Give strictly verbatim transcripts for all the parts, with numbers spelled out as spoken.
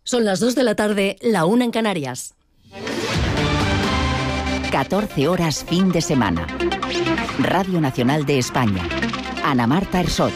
Son las dos de la tarde, la una en Canarias. catorce horas fin de semana. Radio Nacional de España. Ana Marta Ersoch.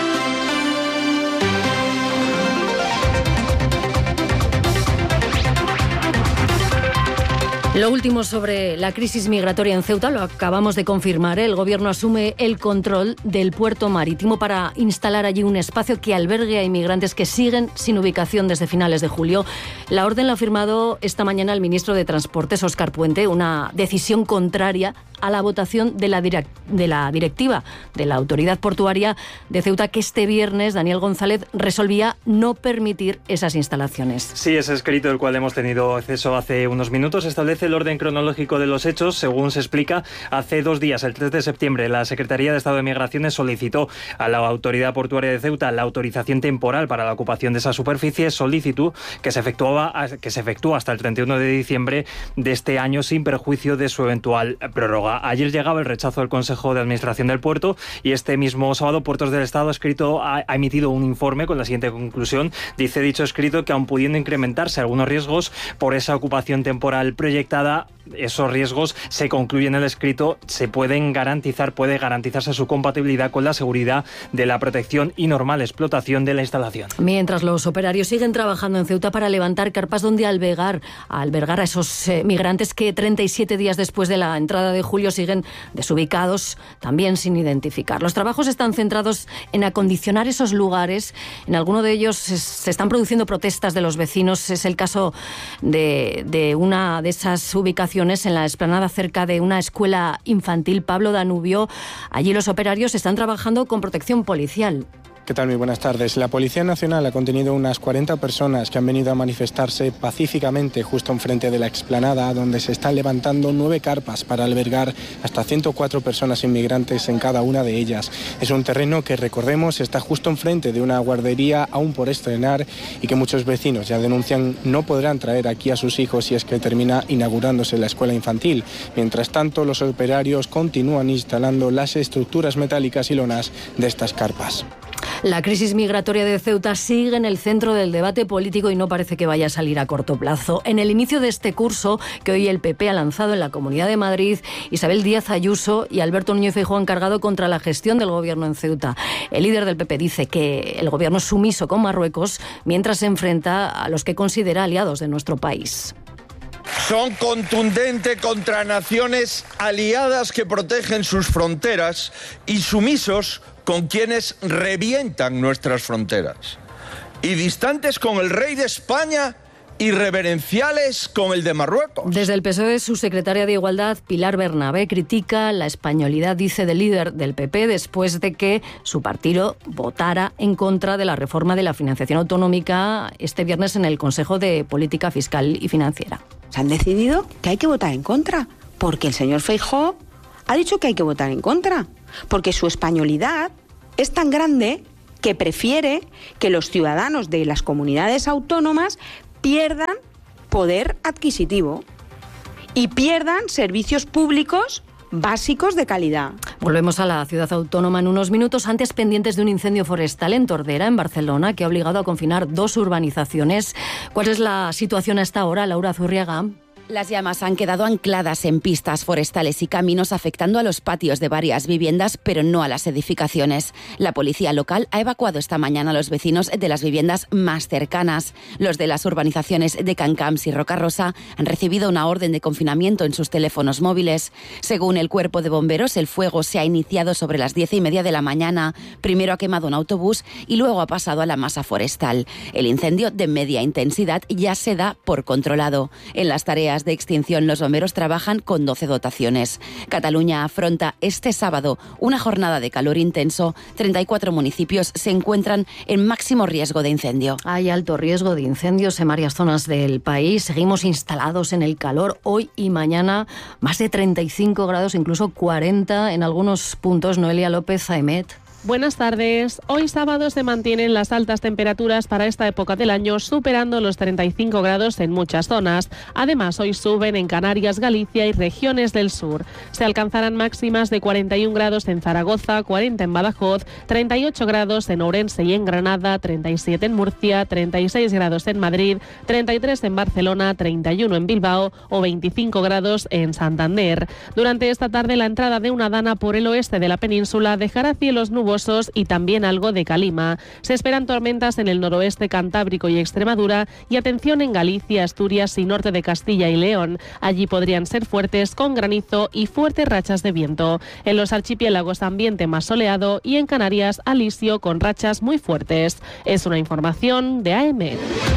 Lo último sobre la crisis migratoria en Ceuta lo acabamos de confirmar. El Gobierno asume el control del puerto marítimo para instalar allí un espacio que albergue a inmigrantes que siguen sin ubicación desde finales de julio. La orden la ha firmado esta mañana el ministro de Transportes, Óscar Puente, una decisión contraria a la votación de la, direct- de la directiva de la Autoridad Portuaria de Ceuta, que este viernes Daniel González resolvía no permitir esas instalaciones. Sí, ese escrito del cual hemos tenido acceso hace unos minutos establece el orden cronológico de los hechos. Según se explica, hace dos días, el tres de septiembre, la Secretaría de Estado de Migraciones solicitó a la Autoridad Portuaria de Ceuta la autorización temporal para la ocupación de esa superficie, solicitud que se efectuaba que se efectúa hasta el treinta y uno de diciembre de este año sin perjuicio de su eventual prórroga. Ayer llegaba el rechazo del Consejo de Administración del Puerto y este mismo sábado Puertos del Estado ha, escrito, ha, ha emitido un informe con la siguiente conclusión. Dice dicho escrito que aun pudiendo incrementarse algunos riesgos por esa ocupación temporal proyectada, esos riesgos se concluyen en el escrito, se pueden garantizar, puede garantizarse su compatibilidad con la seguridad de la protección y normal explotación de la instalación. Mientras los operarios siguen trabajando en Ceuta para levantar carpas donde albergar, albergar a esos eh, migrantes que treinta y siete días después de la entrada de julio siguen desubicados, también sin identificar. Los trabajos están centrados en acondicionar esos lugares. En alguno de ellos se, se están produciendo protestas de los vecinos. Es el caso de, de una de esas ubicaciones en la explanada cerca de una escuela infantil, Pablo Danubio. Allí los operarios están trabajando con protección policial. ¿Qué tal? Muy buenas tardes. La Policía Nacional ha contenido unas cuarenta personas que han venido a manifestarse pacíficamente justo enfrente de la explanada, donde se están levantando nueve carpas para albergar hasta ciento cuatro personas inmigrantes en cada una de ellas. Es un terreno que, recordemos, está justo enfrente de una guardería aún por estrenar y que muchos vecinos ya denuncian no podrán traer aquí a sus hijos si es que termina inaugurándose la escuela infantil. Mientras tanto, los operarios continúan instalando las estructuras metálicas y lonas de estas carpas. La crisis migratoria de Ceuta sigue en el centro del debate político y no parece que vaya a salir a corto plazo. En el inicio de este curso, que hoy el P P ha lanzado en la Comunidad de Madrid, Isabel Díaz Ayuso y Alberto Núñez Feijóo han cargado contra la gestión del gobierno en Ceuta. El líder del P P dice que el gobierno es sumiso con Marruecos mientras se enfrenta a los que considera aliados de nuestro país. Son contundentes contra naciones aliadas que protegen sus fronteras y sumisos con quienes revientan nuestras fronteras. Y distantes con el rey de España y reverenciales con el de Marruecos. Desde el P S O E, su secretaria de Igualdad, Pilar Bernabé, critica la españolidad, dice, del líder del P P después de que su partido votara en contra de la reforma de la financiación autonómica este viernes en el Consejo de Política Fiscal y Financiera. Se han decidido que hay que votar en contra, porque el señor Feijóo ha dicho que hay que votar en contra, porque su españolidad es tan grande que prefiere que los ciudadanos de las comunidades autónomas pierdan poder adquisitivo y pierdan servicios públicos básicos de calidad. Volvemos a la ciudad autónoma en unos minutos, antes pendientes de un incendio forestal en Tordera, en Barcelona, que ha obligado a confinar dos urbanizaciones. ¿Cuál es la situación hasta ahora, Laura Zurriaga? Las llamas han quedado ancladas en pistas forestales y caminos, afectando a los patios de varias viviendas, pero no a las edificaciones. La policía local ha evacuado esta mañana a los vecinos de las viviendas más cercanas. Los de las urbanizaciones de Cancamps y Rocarosa han recibido una orden de confinamiento en sus teléfonos móviles. Según el cuerpo de bomberos, el fuego se ha iniciado sobre las diez y media de la mañana. Primero ha quemado un autobús y luego ha pasado a la masa forestal. El incendio, de media intensidad, ya se da por controlado. En las tareas de extinción, los bomberos trabajan con doce dotaciones. Cataluña afronta este sábado una jornada de calor intenso. treinta y cuatro municipios se encuentran en máximo riesgo de incendio. Hay alto riesgo de incendios en varias zonas del país. Seguimos instalados en el calor hoy y mañana. Más de treinta y cinco grados, incluso cuarenta en algunos puntos. Noelia López Aimet. Buenas tardes. Hoy sábado se mantienen las altas temperaturas para esta época del año, superando los treinta y cinco grados en muchas zonas. Además, hoy suben en Canarias, Galicia y regiones del sur. Se alcanzarán máximas de cuarenta y un grados en Zaragoza, cuarenta en Badajoz, treinta y ocho grados en Ourense y en Granada, treinta y siete en Murcia, treinta y seis grados en Madrid, treinta y tres en Barcelona, treinta y uno en Bilbao o veinticinco grados en Santander. Durante esta tarde, la entrada de una dana por el oeste de la península dejará cielos nubosos y también algo de calima. Se esperan tormentas en el noroeste cantábrico y Extremadura y atención en Galicia, Asturias y norte de Castilla y León. Allí podrían ser fuertes con granizo y fuertes rachas de viento. En los archipiélagos ambiente más soleado y en Canarias alisio con rachas muy fuertes. Es una información de A M.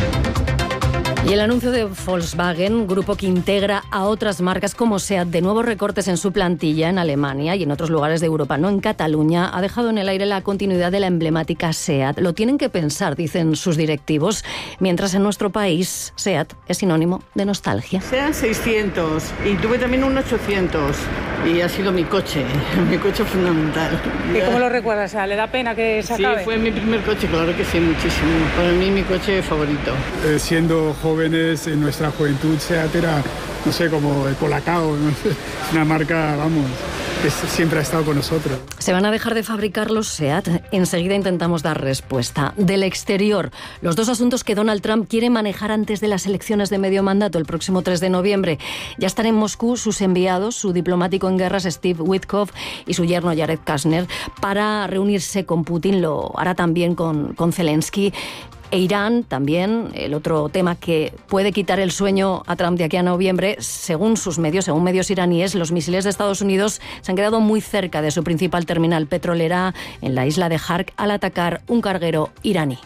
Y el anuncio de Volkswagen, grupo que integra a otras marcas como SEAT, de nuevos recortes en su plantilla en Alemania y en otros lugares de Europa, no en Cataluña, ha dejado en el aire la continuidad de la emblemática SEAT. Lo tienen que pensar, dicen sus directivos, mientras en nuestro país SEAT es sinónimo de nostalgia. SEAT seiscientos y tuve también un ochocientos y ha sido mi coche, mi coche fundamental. ¿Y cómo lo recuerdas? ¿Le da pena que se acabe? Sí, fue mi primer coche, claro que sí, muchísimo. Para mí mi coche favorito. Eh, siendo joven jóvenes, en nuestra juventud, SEAT era, no sé, como el Colacao, ¿no? Una marca, vamos, que siempre ha estado con nosotros. ¿Se van a dejar de fabricar los SEAT? Enseguida intentamos dar respuesta. Del exterior, los dos asuntos que Donald Trump quiere manejar antes de las elecciones de medio mandato el próximo tres de noviembre. Ya están en Moscú sus enviados, su diplomático en guerras Steve Witkoff y su yerno Jared Kushner, para reunirse con Putin. Lo hará también con, con Zelensky. E Irán también, el otro tema que puede quitar el sueño a Trump de aquí a noviembre. Según sus medios, según medios iraníes, los misiles de Estados Unidos se han quedado muy cerca de su principal terminal petrolera en la isla de Hark al atacar un carguero iraní.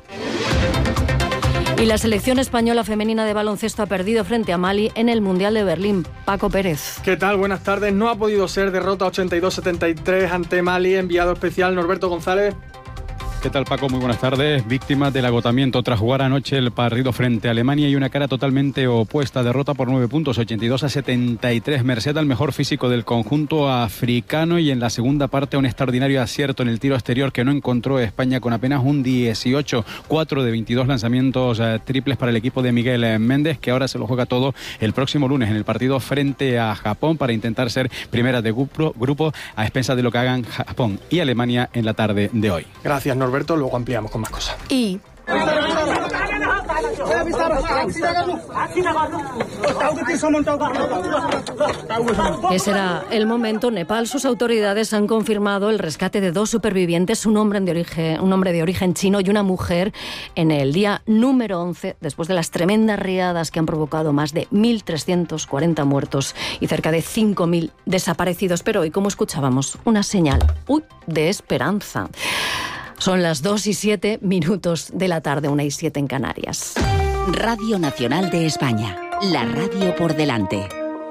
Y la selección española femenina de baloncesto ha perdido frente a Mali en el Mundial de Berlín. Paco Pérez. ¿Qué tal? Buenas tardes. No ha podido ser, derrota ochenta y dos setenta y tres ante Mali. Enviado especial Norberto González. ¿Qué tal, Paco? Muy buenas tardes. Víctimas del agotamiento tras jugar anoche el partido frente a Alemania y una cara totalmente opuesta. Derrota por nueve puntos, ochenta y dos a setenta y tres. Merced al mejor físico del conjunto africano y en la segunda parte un extraordinario acierto en el tiro exterior que no encontró España con apenas un dieciocho. cuatro de veintidós lanzamientos eh, triples para el equipo de Miguel Méndez, que ahora se lo juega todo el próximo lunes en el partido frente a Japón para intentar ser primera de grupo, grupo a expensas de lo que hagan Japón y Alemania en la tarde de hoy. Gracias, Norberto. Alberto, luego ampliamos con más cosas. Y ese era el momento. Nepal, sus autoridades han confirmado el rescate de dos supervivientes, un hombre de origen, un hombre de origen chino y una mujer, en el día número once, después de las tremendas riadas que han provocado más de mil trescientos cuarenta muertos y cerca de cinco mil desaparecidos. Pero hoy, como escuchábamos, una señal uy, de esperanza. Son las dos y siete minutos de la tarde, una y siete en Canarias. Radio Nacional de España, la radio por delante.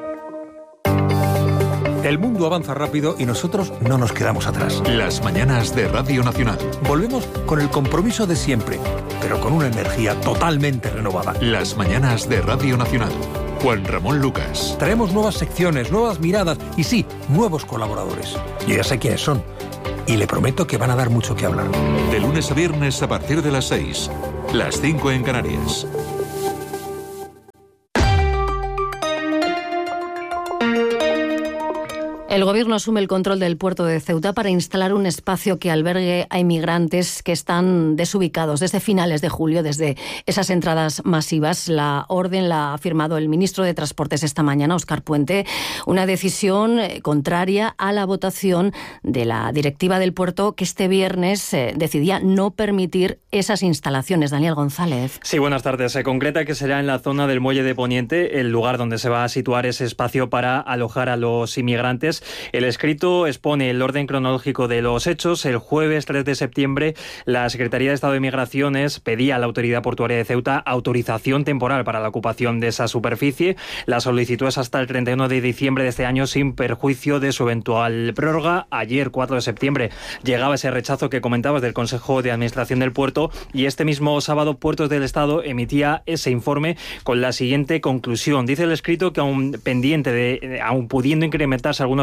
El mundo avanza rápido y nosotros no nos quedamos atrás. Las mañanas de Radio Nacional. Volvemos con el compromiso de siempre, pero con una energía totalmente renovada. Las mañanas de Radio Nacional. Juan Ramón Lucas. Traemos nuevas secciones, nuevas miradas y sí, nuevos colaboradores. Yo ya sé quiénes son. Y le prometo que van a dar mucho que hablar. De lunes a viernes a partir de las seis. Las cinco en Canarias. El Gobierno asume el control del puerto de Ceuta para instalar un espacio que albergue a inmigrantes que están desubicados desde finales de julio, desde esas entradas masivas. La orden la ha firmado el ministro de Transportes esta mañana, Óscar Puente, una decisión contraria a la votación de la directiva del puerto que este viernes eh, decidía no permitir esas instalaciones. Daniel González. Sí, buenas tardes. Se concreta que será en la zona del Muelle de Poniente, el lugar donde se va a situar ese espacio para alojar a los inmigrantes. El escrito expone el orden cronológico de los hechos. El jueves tres de septiembre, la Secretaría de Estado de Migraciones pedía a la Autoridad Portuaria de Ceuta autorización temporal para la ocupación de esa superficie. La solicitud es hasta el treinta y uno de diciembre de este año, sin perjuicio de su eventual prórroga. Ayer, cuatro de septiembre, llegaba ese rechazo que comentabas del Consejo de Administración del Puerto, y este mismo sábado Puertos del Estado emitía ese informe con la siguiente conclusión. Dice el escrito que aún pendiente de, aún pudiendo incrementarse algunos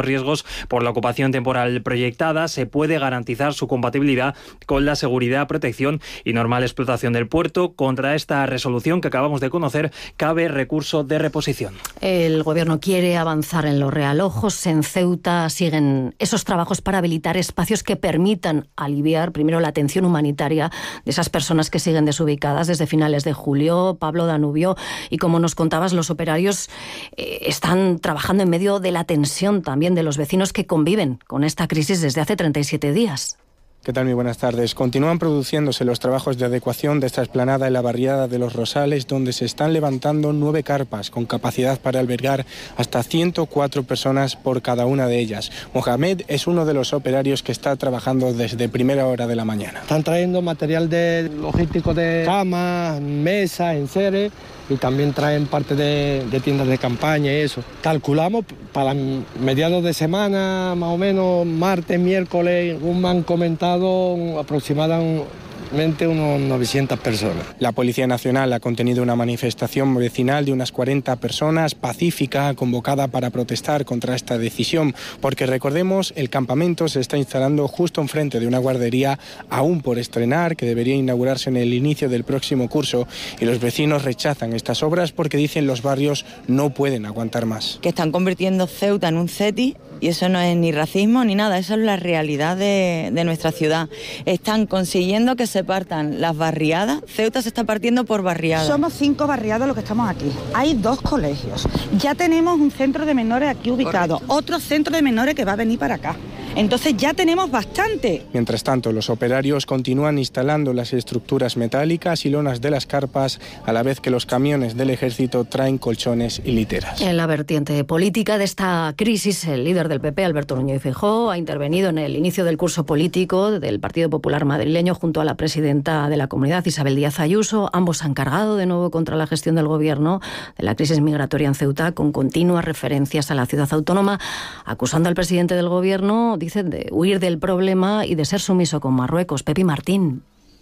riesgos por la ocupación temporal proyectada, se puede garantizar su compatibilidad con la seguridad, protección y normal explotación del puerto. Contra esta resolución que acabamos de conocer, cabe recurso de reposición. El Gobierno quiere avanzar en los realojos. En Ceuta siguen esos trabajos para habilitar espacios que permitan aliviar primero la atención humanitaria de esas personas que siguen desubicadas desde finales de julio. Pablo Danubio, y como nos contabas, los operarios eh, están trabajando en medio de la tensión también de los vecinos que conviven con esta crisis desde hace treinta y siete días. ¿Qué tal? Muy buenas tardes. Continúan produciéndose los trabajos de adecuación de esta explanada en la barriada de Los Rosales, donde se están levantando nueve carpas con capacidad para albergar hasta ciento cuatro personas por cada una de ellas. Mohamed es uno de los operarios que está trabajando desde primera hora de la mañana. Están trayendo material de logístico de camas, mesas, enseres, y también traen parte de, de tiendas de campaña y eso. Calculamos para mediados de semana, más o menos martes, miércoles, me han comentado aproximadamente unos novecientas personas. La Policía Nacional ha contenido una manifestación vecinal de unas cuarenta personas, pacífica, convocada para protestar contra esta decisión, porque recordemos, el campamento se está instalando justo enfrente de una guardería aún por estrenar, que debería inaugurarse en el inicio del próximo curso, y los vecinos rechazan estas obras porque dicen los barrios no pueden aguantar más. Que están convirtiendo Ceuta en un CETI, y eso no es ni racismo ni nada, eso es la realidad de, de nuestra ciudad. Están consiguiendo que se partan las barriadas. Ceuta se está partiendo por barriadas. Somos cinco barriadas los que estamos aquí. Hay dos colegios. Ya tenemos un centro de menores aquí ubicado. Correcto. Otro centro de menores que va a venir para acá. Entonces ya tenemos bastante. Mientras tanto, los operarios continúan instalando las estructuras metálicas y lonas de las carpas, a la vez que los camiones del ejército traen colchones y literas. En la vertiente política de esta crisis, el líder del P P, Alberto Núñez Feijóo, ha intervenido en el inicio del curso político del Partido Popular madrileño junto a la presidenta de la Comunidad, Isabel Díaz Ayuso. Ambos han cargado de nuevo contra la gestión del Gobierno de la crisis migratoria en Ceuta, con continuas referencias a la ciudad autónoma, acusando al presidente del Gobierno, dicen, de huir del problema y de ser sumiso con Marruecos. Pepi Martín.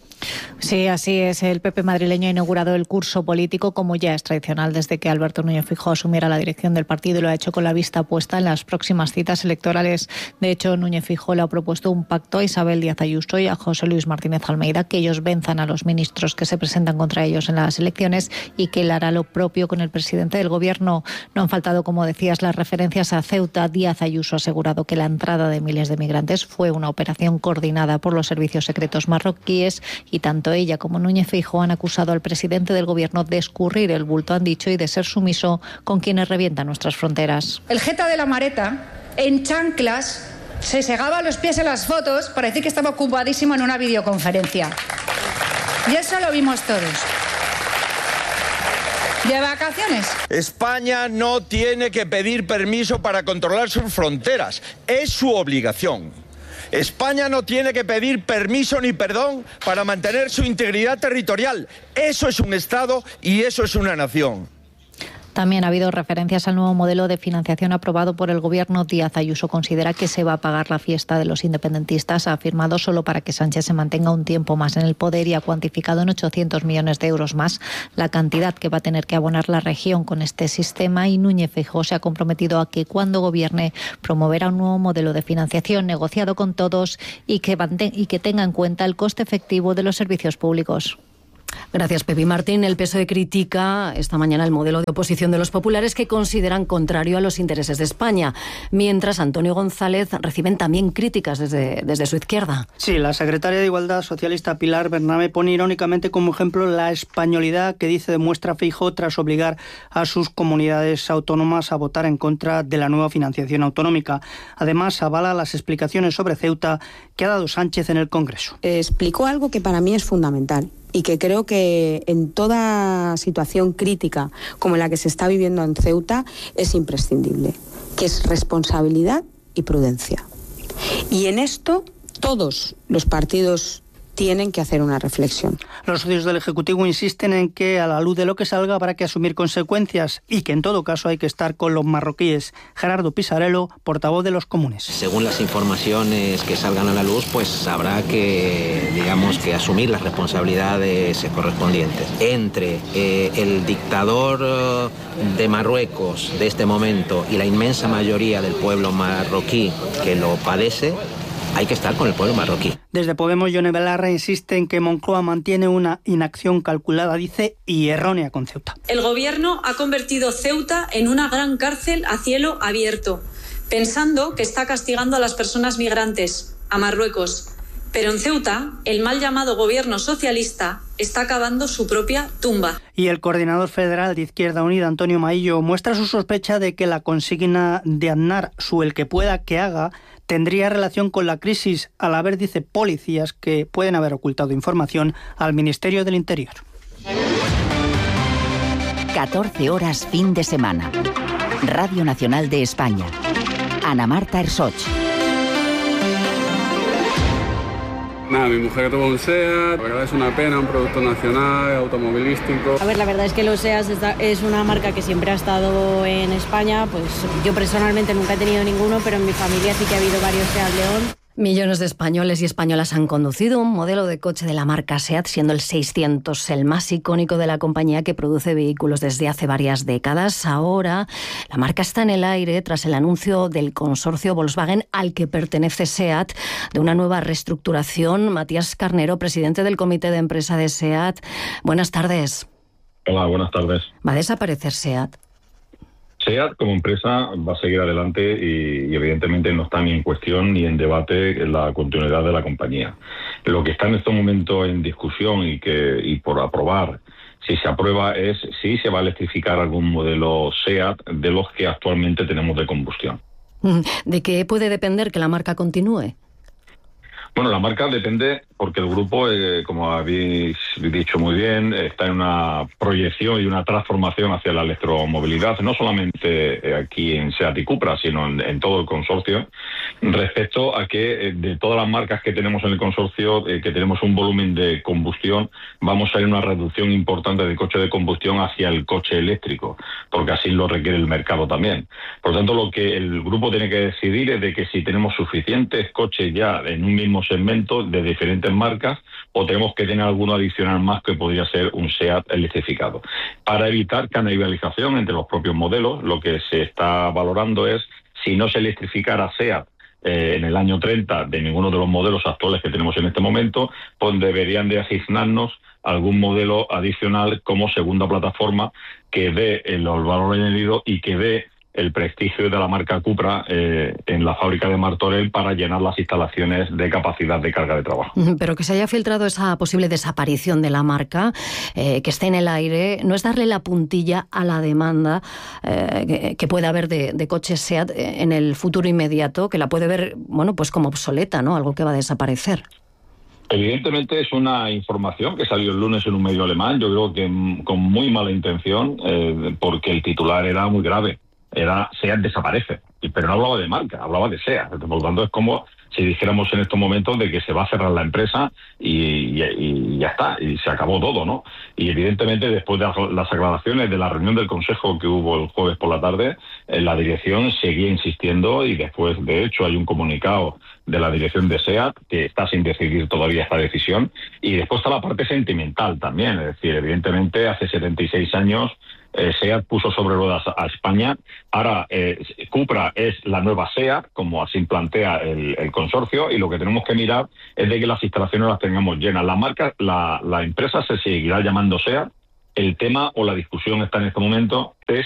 Sí, así es. El P P madrileño ha inaugurado el curso político, como ya es tradicional desde que Alberto Núñez Feijóo asumiera la dirección del partido, y lo ha hecho con la vista puesta en las próximas citas electorales. De hecho, Núñez Feijóo le ha propuesto un pacto a Isabel Díaz Ayuso y a José Luis Martínez Almeida, que ellos venzan a los ministros que se presentan contra ellos en las elecciones, y que él hará lo propio con el presidente del Gobierno. No han faltado, como decías, las referencias a Ceuta. Díaz Ayuso ha asegurado que la entrada de miles de migrantes fue una operación coordinada por los servicios secretos marroquíes, y tanto ella como Núñez Feijóo han acusado al presidente del Gobierno de escurrir el bulto, han dicho, y de ser sumiso con quienes revientan nuestras fronteras. El jeta de la Mareta, en chanclas, se segaba los pies en las fotos para decir que estaba ocupadísimo en una videoconferencia. Y eso lo vimos todos. ¿De vacaciones? España no tiene que pedir permiso para controlar sus fronteras. Es su obligación. España no tiene que pedir permiso ni perdón para mantener su integridad territorial. Eso es un Estado y eso es una nación. También ha habido referencias al nuevo modelo de financiación aprobado por el Gobierno. Díaz Ayuso considera que se va a pagar la fiesta de los independentistas. Ha afirmado solo para que Sánchez se mantenga un tiempo más en el poder, y ha cuantificado en ochocientos millones de euros más la cantidad que va a tener que abonar la región con este sistema. Y Núñez Feijóo se ha comprometido a que cuando gobierne promoverá un nuevo modelo de financiación negociado con todos y que, y que tenga en cuenta el coste efectivo de los servicios públicos. Gracias, Pepi Martín. El P S O E critica esta mañana el modelo de oposición de los populares, que consideran contrario a los intereses de España, mientras Antonio González reciben también críticas desde, desde su izquierda. Sí, la secretaria de Igualdad socialista Pilar Bernabé pone irónicamente como ejemplo la españolidad que dice demuestra Feijóo tras obligar a sus comunidades autónomas a votar en contra de la nueva financiación autonómica. Además, avala las explicaciones sobre Ceuta que ha dado Sánchez en el Congreso. Explicó algo que para mí es fundamental y que creo que en toda situación crítica como la que se está viviendo en Ceuta es imprescindible, que es responsabilidad y prudencia. Y en esto todos los partidos tienen que hacer una reflexión. Los socios del Ejecutivo insisten en que a la luz de lo que salga habrá que asumir consecuencias y que en todo caso hay que estar con los marroquíes. Gerardo Pisarello, portavoz de los comunes. Según las informaciones que salgan a la luz, pues habrá que, digamos, que asumir las responsabilidades correspondientes. Entre eh, el dictador de Marruecos de este momento y la inmensa mayoría del pueblo marroquí que lo padece, hay que estar con el pueblo marroquí. Desde Podemos, Yone Belarra insiste en que Moncloa mantiene una inacción calculada, dice, y errónea con Ceuta. El gobierno ha convertido Ceuta en una gran cárcel a cielo abierto, pensando que está castigando a las personas migrantes, a Marruecos. Pero en Ceuta, el mal llamado gobierno socialista está cavando su propia tumba. Y el coordinador federal de Izquierda Unida, Antonio Maillo, muestra su sospecha de que la consigna de Aznar, su el que pueda que haga, tendría relación con la crisis, al haber, dice, policías que pueden haber ocultado información al Ministerio del Interior. catorce horas fin de semana. Radio Nacional de España. Ana Marta Ersoch. Nada, mi mujer tuvo un SEAT, la verdad es una pena, un producto nacional, automovilístico. A ver, la verdad es que los SEAT es una marca que siempre ha estado en España, pues yo personalmente nunca he tenido ninguno, pero en mi familia sí que ha habido varios SEAT León. Millones de españoles y españolas han conducido un modelo de coche de la marca SEAT, siendo el seiscientos el más icónico de la compañía que produce vehículos desde hace varias décadas. Ahora, la marca está en el aire tras el anuncio del consorcio Volkswagen al que pertenece SEAT de una nueva reestructuración. Matías Carnero, presidente del comité de empresa de SEAT. Buenas tardes. Hola, buenas tardes. ¿Va a desaparecer SEAT? SEAT como empresa va a seguir adelante y, y evidentemente no está ni en cuestión ni en debate la continuidad de la compañía. Lo que está en este momento en discusión y que y por aprobar, si se aprueba, es si se va a electrificar algún modelo SEAT de los que actualmente tenemos de combustión. ¿De qué puede depender que la marca continúe? Bueno, la marca depende porque el grupo, eh, como habéis dicho muy bien, está en una proyección y una transformación hacia la electromovilidad, no solamente aquí en SEAT y Cupra, sino en, en todo el consorcio, respecto a que eh, de todas las marcas que tenemos en el consorcio, eh, que tenemos un volumen de combustión, vamos a ir a una reducción importante de coche de combustión hacia el coche eléctrico, porque así lo requiere el mercado también. Por lo tanto, lo que el grupo tiene que decidir es de que si tenemos suficientes coches ya en un mismo segmento de diferentes marcas o tenemos que tener alguno adicional más que podría ser un SEAT electrificado. Para evitar canibalización entre los propios modelos, lo que se está valorando es si no se electrificara SEAT eh, en el año treinta de ninguno de los modelos actuales que tenemos en este momento, pues deberían de asignarnos algún modelo adicional como segunda plataforma que dé el valor añadido y que dé el prestigio de la marca Cupra eh, en la fábrica de Martorell para llenar las instalaciones de capacidad de carga de trabajo. Pero que se haya filtrado esa posible desaparición de la marca, eh, que esté en el aire, no es darle la puntilla a la demanda eh, que, que pueda haber de, de coches SEAT en el futuro inmediato, que la puede ver, bueno, pues como obsoleta, ¿no? Algo que va a desaparecer. Evidentemente es una información que salió el lunes en un medio alemán, yo creo que con muy mala intención, eh, porque el titular era muy grave. Era SEAT desaparece, pero no hablaba de marca, hablaba de SEAT. Por lo tanto, es como si dijéramos en estos momentos de que se va a cerrar la empresa y, y, y ya está, y se acabó todo, ¿no? Y evidentemente, después de las aclaraciones de la reunión del Consejo que hubo el jueves por la tarde, eh, la dirección seguía insistiendo y después, de hecho, hay un comunicado de la dirección de SEAT que está sin decidir todavía esta decisión. Y después está la parte sentimental también, es decir, evidentemente, hace setenta y seis años Eh, SEAT puso sobre ruedas a España. Ahora eh, Cupra es la nueva SEAT, como así plantea el, el consorcio, y lo que tenemos que mirar es de que las instalaciones las tengamos llenas. La marca, la, la empresa se seguirá llamando SEAT. El tema o la discusión está en este momento es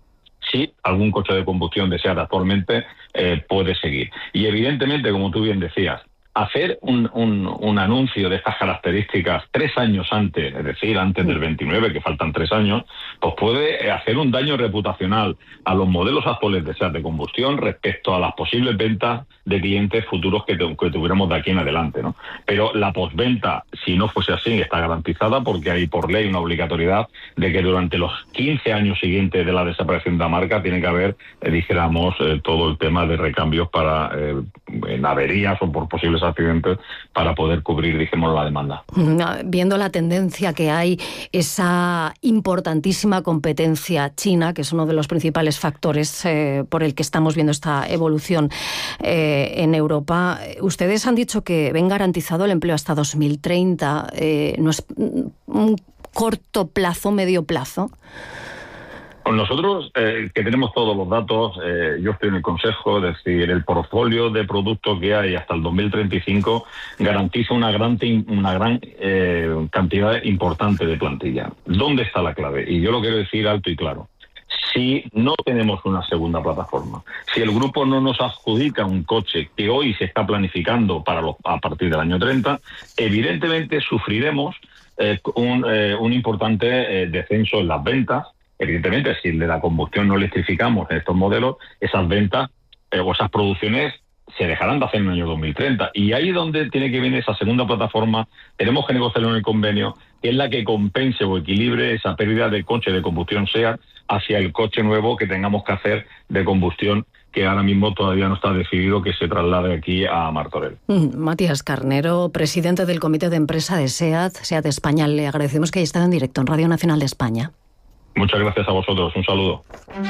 si algún coche de combustión de SEAT actualmente eh, puede seguir. Y evidentemente, como tú bien decías, hacer un, un, un anuncio de estas características tres años antes, es decir, antes del veintinueve, que faltan tres años, pues puede hacer un daño reputacional a los modelos actuales de SEAT de combustión respecto a las posibles ventas de clientes futuros que, que tuviéramos de aquí en adelante, ¿no? Pero la postventa, si no fuese así, está garantizada porque hay por ley una obligatoriedad de que durante los quince años siguientes de la desaparición de la marca tiene que haber, eh, dijéramos, eh, todo el tema de recambios para eh, en averías o por posibles accidentes para poder cubrir, dijimos, la demanda. Viendo la tendencia que hay, esa importantísima competencia china, que es uno de los principales factores eh, por el que estamos viendo esta evolución eh, en Europa, ustedes han dicho que ven garantizado el empleo hasta dos mil treinta. Eh, ¿No es un corto plazo, medio plazo? Nosotros, eh, que tenemos todos los datos, eh, yo estoy en el Consejo, es decir, el portfolio de productos que hay hasta el dos mil treinta y cinco garantiza una gran, una gran eh, cantidad importante de plantilla. ¿Dónde está la clave? Y yo lo quiero decir alto y claro. Si no tenemos una segunda plataforma, si el grupo no nos adjudica un coche que hoy se está planificando para los, a partir del año treinta, evidentemente sufriremos eh, un, eh, un importante eh, descenso en las ventas. Evidentemente, si de la combustión no electrificamos en estos modelos, esas ventas eh, o esas producciones se dejarán de hacer en el año dos mil treinta. Y ahí es donde tiene que venir esa segunda plataforma. Tenemos que negociarlo en el convenio, que es la que compense o equilibre esa pérdida de coche de combustión SEAT hacia el coche nuevo que tengamos que hacer de combustión, que ahora mismo todavía no está decidido que se traslade aquí a Martorell. Matías Carnero, presidente del Comité de Empresa de SEAT, SEAT España, le agradecemos que haya estado en directo en Radio Nacional de España. Muchas gracias a vosotros. Un saludo.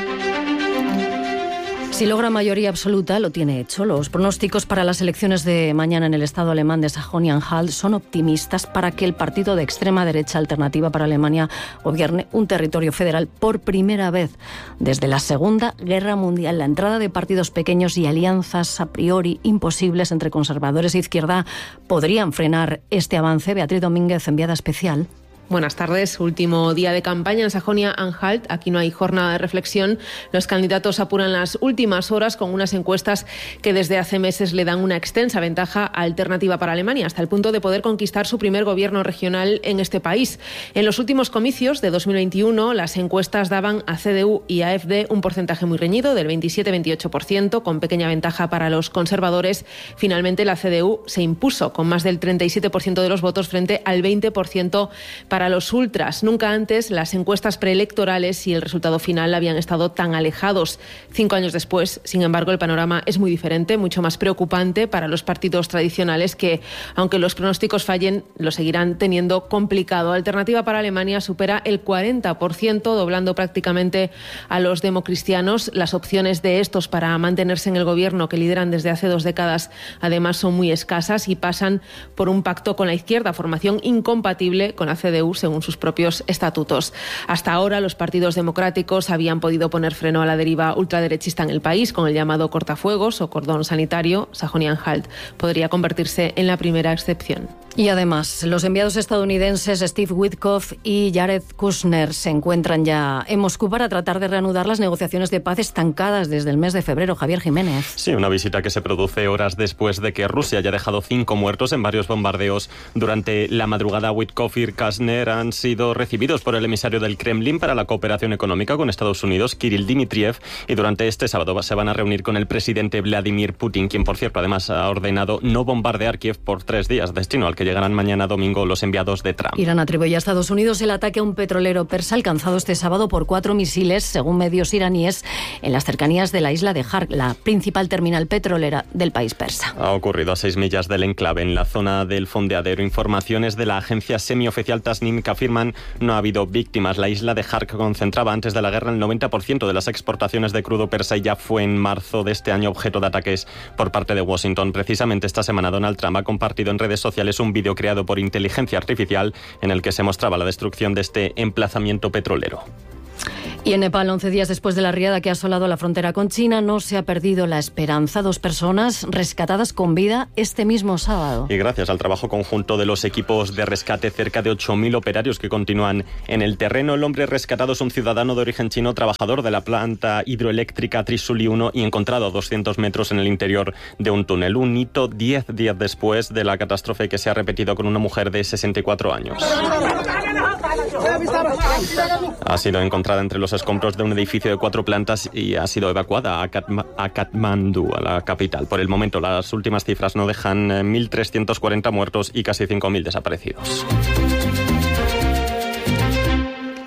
Si logra mayoría absoluta, lo tiene hecho. Los pronósticos para las elecciones de mañana en el estado alemán de Sajonia-Anhalt son optimistas para que el partido de extrema derecha Alternativa para Alemania gobierne un territorio federal por primera vez desde la Segunda Guerra Mundial. La entrada de partidos pequeños y alianzas a priori imposibles entre conservadores e izquierda podrían frenar este avance. Beatriz Domínguez, enviada especial. Buenas tardes. Último día de campaña en Sajonia-Anhalt. Aquí no hay jornada de reflexión. Los candidatos apuran las últimas horas con unas encuestas que desde hace meses le dan una extensa ventaja a Alternativa para Alemania, hasta el punto de poder conquistar su primer gobierno regional en este país. En los últimos comicios de dos mil veintiuno, las encuestas daban a C D U y a AfD un porcentaje muy reñido del veintisiete a veintiocho por ciento, con pequeña ventaja para los conservadores. Finalmente, la C D U se impuso con más del treinta y siete por ciento de los votos frente al veinte por ciento para Para los ultras. Nunca antes las encuestas preelectorales y el resultado final habían estado tan alejados. Cinco años después, sin embargo, el panorama es muy diferente, mucho más preocupante para los partidos tradicionales que, aunque los pronósticos fallen, lo seguirán teniendo complicado. Alternativa para Alemania supera el cuarenta por ciento, doblando prácticamente a los democristianos. Las opciones de estos para mantenerse en el gobierno que lideran desde hace dos décadas, además, son muy escasas y pasan por un pacto con la izquierda, formación incompatible con la C D U según sus propios estatutos. Hasta ahora, los partidos democráticos habían podido poner freno a la deriva ultraderechista en el país con el llamado cortafuegos o cordón sanitario. Sajonia-Anhalt podría convertirse en la primera excepción. Y además, los enviados estadounidenses Steve Witkoff y Jared Kushner se encuentran ya en Moscú para tratar de reanudar las negociaciones de paz estancadas desde el mes de febrero. Javier Jiménez. Sí, una visita que se produce horas después de que Rusia haya dejado cinco muertos en varios bombardeos durante la madrugada. Witkoff y Kushner han sido recibidos por el emisario del Kremlin para la cooperación económica con Estados Unidos, Kirill Dmitriev, y durante este sábado se van a reunir con el presidente Vladimir Putin, quien, por cierto, además ha ordenado no bombardear Kiev por tres días, destino al que llegarán mañana domingo los enviados de Trump. Irán atribuye a Estados Unidos el ataque a un petrolero persa alcanzado este sábado por cuatro misiles, según medios iraníes, en las cercanías de la isla de Hark, la principal terminal petrolera del país persa. Ha ocurrido a seis millas del enclave, en la zona del fondeadero. Informaciones de la agencia semioficial Tasnim que afirman no ha habido víctimas. La isla de Hark concentraba antes de la guerra el noventa por ciento de las exportaciones de crudo persa y ya fue en marzo de este año objeto de ataques por parte de Washington. Precisamente esta semana Donald Trump ha compartido en redes sociales un vídeo creado por inteligencia artificial en el que se mostraba la destrucción de este emplazamiento petrolero. Y en Nepal, once días después de la riada que ha asolado la frontera con China, no se ha perdido la esperanza. Dos personas rescatadas con vida este mismo sábado. Y gracias al trabajo conjunto de los equipos de rescate, cerca de ocho mil operarios que continúan en el terreno. El hombre rescatado es un ciudadano de origen chino, trabajador de la planta hidroeléctrica Trisuli uno y encontrado a doscientos metros en el interior de un túnel. Un hito diez días después de la catástrofe que se ha repetido con una mujer de sesenta y cuatro años. Ha sido encontrada entre los escombros de un edificio de cuatro plantas y ha sido evacuada a, Katma- a Katmandú, a la capital. Por el momento, las últimas cifras no dejan mil trescientos cuarenta muertos y casi cinco mil desaparecidos.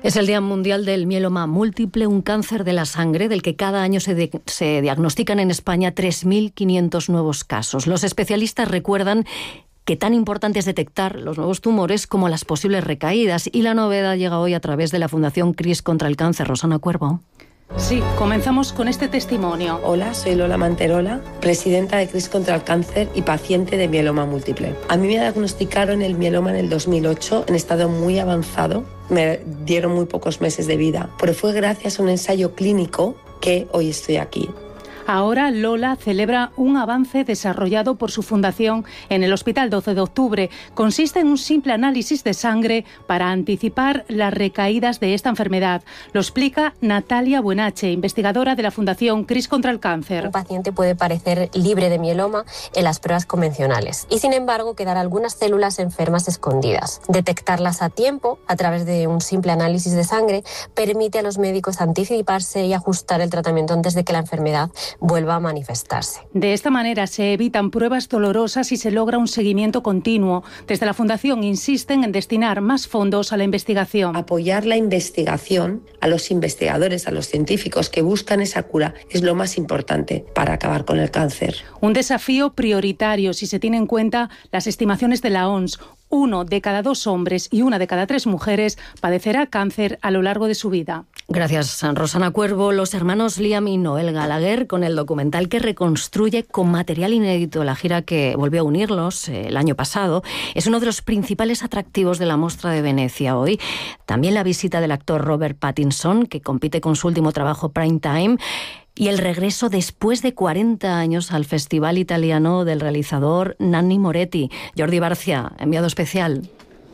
Es el Día Mundial del Mieloma Múltiple, un cáncer de la sangre del que cada año se, de, se diagnostican en España tres mil quinientos nuevos casos. Los especialistas recuerdan que tan importante es detectar los nuevos tumores como las posibles recaídas. Y la novedad llega hoy a través de la Fundación CRIS contra el Cáncer. Rosana Cuervo. Sí, comenzamos con este testimonio. Hola, soy Lola Manterola, presidenta de CRIS contra el Cáncer y paciente de mieloma múltiple. A mí me diagnosticaron el mieloma en el dos mil ocho en estado muy avanzado. Me dieron muy pocos meses de vida, pero fue gracias a un ensayo clínico que hoy estoy aquí. Ahora Lola celebra un avance desarrollado por su fundación en el Hospital doce de octubre. Consiste en un simple análisis de sangre para anticipar las recaídas de esta enfermedad. Lo explica Natalia Buenache, investigadora de la Fundación CRIS contra el Cáncer. Un paciente puede parecer libre de mieloma en las pruebas convencionales y, sin embargo, quedar algunas células enfermas escondidas. Detectarlas a tiempo a través de un simple análisis de sangre permite a los médicos anticiparse y ajustar el tratamiento antes de que la enfermedad vuelva a manifestarse. De esta manera se evitan pruebas dolorosas y se logra un seguimiento continuo. Desde la Fundación insisten en destinar más fondos a la investigación. Apoyar la investigación a los investigadores, a los científicos que buscan esa cura es lo más importante para acabar con el cáncer. Un desafío prioritario si se tiene en cuenta las estimaciones de la O M S. Uno de cada dos hombres y una de cada tres mujeres padecerá cáncer a lo largo de su vida. Gracias, Rosana Cuervo. Los hermanos Liam y Noel Gallagher, con el documental que reconstruye con material inédito la gira que volvió a unirlos eh, el año pasado, es uno de los principales atractivos de la Mostra de Venecia hoy. También la visita del actor Robert Pattinson, que compite con su último trabajo Prime Time, y el regreso después de cuarenta años al Festival Italiano del realizador Nanni Moretti. Jordi Barcia, enviado especial.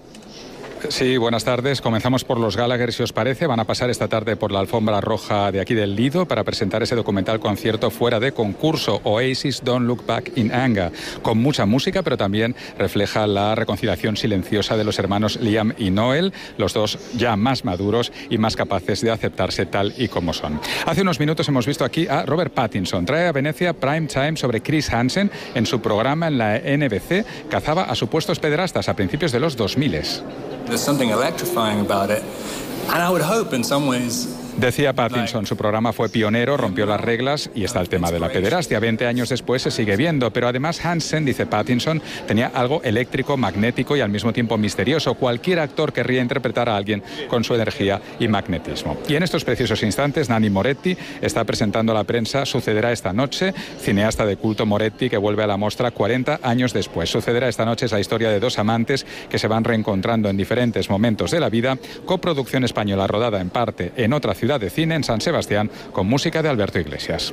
Sí, buenas tardes. Comenzamos por los Gallagher, si os parece. Van a pasar esta tarde por la alfombra roja de aquí del Lido para presentar ese documental concierto fuera de concurso, Oasis Don't Look Back in Anger, con mucha música, pero también refleja la reconciliación silenciosa de los hermanos Liam y Noel, los dos ya más maduros y más capaces de aceptarse tal y como son. Hace unos minutos hemos visto aquí a Robert Pattinson. Trae a Venecia Prime Time sobre Chris Hansen. En su programa en la N B C cazaba a supuestos pederastas a principios de los dos mil. There's something electrifying about it, and I would hope in some ways. Decía Pattinson, su programa fue pionero, rompió las reglas y está el tema de la pederastia. veinte años después se sigue viendo, pero además Hansen, dice Pattinson, tenía algo eléctrico, magnético y al mismo tiempo misterioso. Cualquier actor querría interpretar a alguien con su energía y magnetismo. Y en estos preciosos instantes, Nanni Moretti está presentando a la prensa Sucederá esta noche, cineasta de culto Moretti que vuelve a la mostra cuarenta años después. Sucederá esta noche es la historia de dos amantes que se van reencontrando en diferentes momentos de la vida, coproducción española rodada en parte en otra ciudad de cine, en San Sebastián, con música de Alberto Iglesias.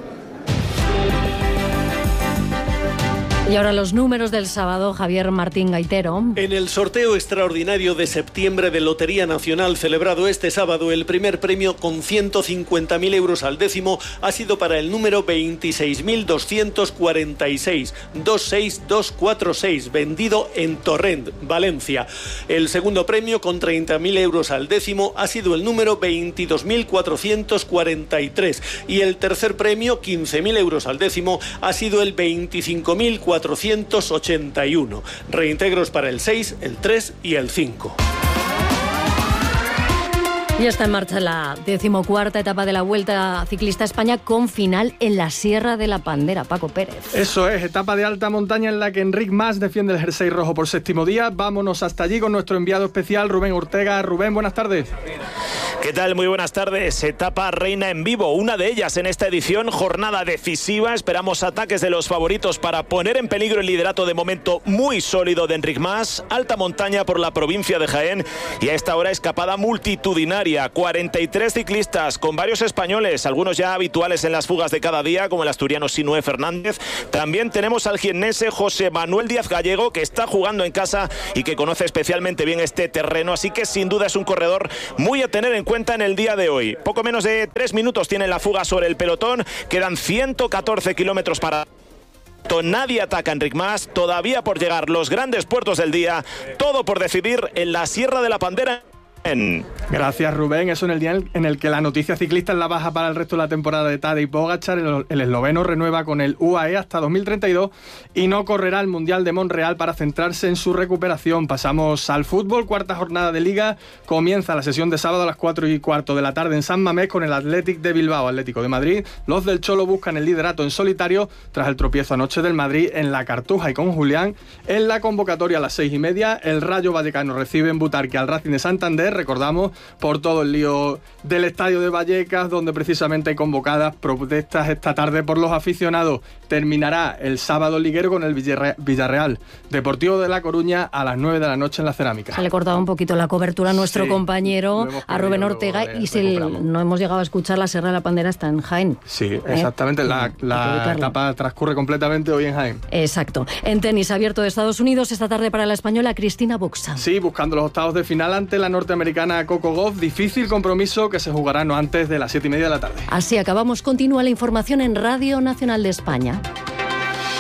Y ahora los números del sábado, Javier Martín Gaitero. En el sorteo extraordinario de septiembre de Lotería Nacional celebrado este sábado, el primer premio con ciento cincuenta mil euros al décimo ha sido para el número veintiséis mil doscientos cuarenta y seis, veintiséis mil doscientos cuarenta y seis, vendido en Torrent, Valencia. El segundo premio con treinta mil euros al décimo ha sido el número veintidós mil cuatrocientos cuarenta y tres y el tercer premio, quince mil euros al décimo, ha sido el veinticinco mil cuatrocientos ochenta y uno. Reintegros para el seis, el tres y el cinco. Ya está en marcha la decimocuarta etapa de la Vuelta Ciclista a España con final en la Sierra de la Pandera. Paco Pérez. Eso es, etapa de alta montaña en la que Enric Mas defiende el jersey rojo por séptimo día. Vámonos hasta allí con nuestro enviado especial Rubén Ortega. Rubén, buenas tardes. ¿Qué tal? Muy buenas tardes. Etapa reina en vivo, una de ellas en esta edición, jornada decisiva. Esperamos ataques de los favoritos para poner en peligro el liderato de momento muy sólido de Enric Mas. Alta montaña por la provincia de Jaén y a esta hora escapada multitudinaria. cuarenta y tres ciclistas con varios españoles, algunos ya habituales en las fugas de cada día, como el asturiano Sinué Fernández. También tenemos al jiennense José Manuel Díaz Gallego, que está jugando en casa y que conoce especialmente bien este terreno, así que sin duda es un corredor muy a tener en cuenta en el día de hoy. Poco menos de tres minutos tiene la fuga sobre el pelotón, quedan ciento catorce kilómetros para... Nadie ataca a Enric Mas, todavía por llegar los grandes puertos del día, todo por decidir en la Sierra de la Pandera Gracias, Rubén. Eso en el día en el que la noticia ciclista es la baja para el resto de la temporada de Tadej Pogačar. El, el esloveno renueva con el U A E hasta dos mil treinta y dos y no correrá el Mundial de Montreal para centrarse en su recuperación. Pasamos al fútbol. Cuarta jornada de Liga. Comienza la sesión de sábado a las cuatro y cuarto de la tarde en San Mamés con el Athletic de Bilbao, Atlético de Madrid. Los del Cholo buscan el liderato en solitario tras el tropiezo anoche del Madrid en la Cartuja y con Julián. En la convocatoria a las seis y media, el Rayo Vallecano recibe en Butarque al Racing de Santander. Recordamos, por todo el lío del estadio de Vallecas, donde precisamente hay convocadas protestas esta tarde por los aficionados. Terminará el sábado liguero con el Villarreal Deportivo de La Coruña a las nueve de la noche en la Cerámica. Se le cortaba un poquito la cobertura a nuestro sí, compañero, a Rubén Ortega, luego, y si no hemos llegado a escuchar, la Serra de la Pandera está en Jaén. Sí, ¿eh? Exactamente, la, la etapa transcurre completamente hoy en Jaén. Exacto. En tenis abierto de Estados Unidos, esta tarde para la española Cristina Buxa. Sí, buscando los octavos de final ante la norteamericana Coco Gauff. Difícil compromiso que se jugará no antes de las siete y media de la tarde. Así acabamos. Continúa la información en Radio Nacional de España.